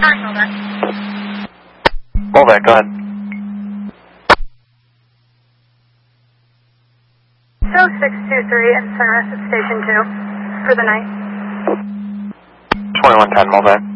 Molvac, go ahead. Show 623 in service at Station 2 for the night. 2110, Molvac.